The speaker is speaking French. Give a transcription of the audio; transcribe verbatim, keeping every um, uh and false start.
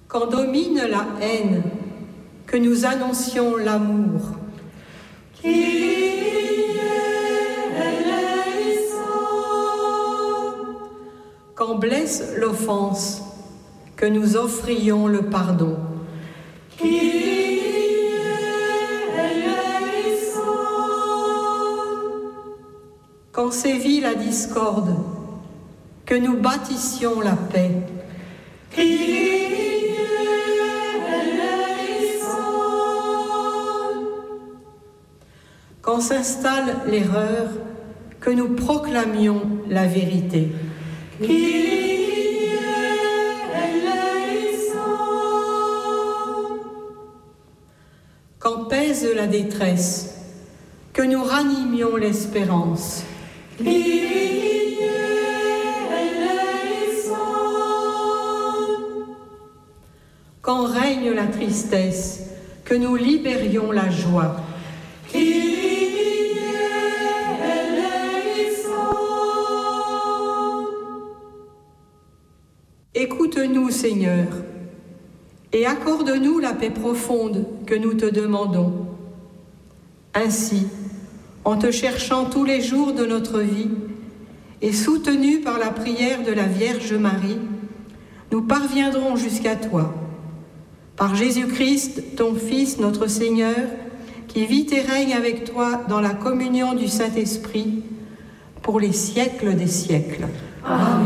Quand domine la haine, que nous annoncions l'amour. Quand blesse l'offense, que nous offrions le pardon. Quand sévit la discorde, que nous bâtissions la paix. Quand s'installe l'erreur, que nous proclamions la vérité. Quand pèse la détresse, que nous ranimions l'espérance. Quand règne la tristesse, que nous libérions la joie. Écoute-nous, Seigneur, et accorde-nous la paix profonde que nous te demandons. Ainsi, en te cherchant tous les jours de notre vie et soutenus par la prière de la Vierge Marie, nous parviendrons jusqu'à toi. Par Jésus-Christ, ton Fils, notre Seigneur, qui vit et règne avec toi dans la communion du Saint-Esprit, pour les siècles des siècles. Amen.